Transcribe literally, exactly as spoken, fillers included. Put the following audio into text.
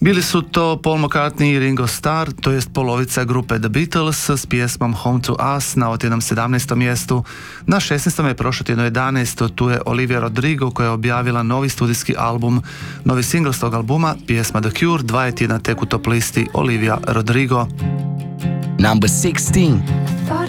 Bili su to Paul McCartney i Ringo Starr, to jest polovica grupe The Beatles s pjesmom Home to Us na otjednom sedamnaestom mjestu. Na šesnaestom je prošlo tjedno jedanaesto, tu je Olivia Rodrigo koja je objavila novi studijski album. Novi singl s tog albuma, pjesma The Cure, dva tjedna tek u top listi Olivia Rodrigo. Number sixteen.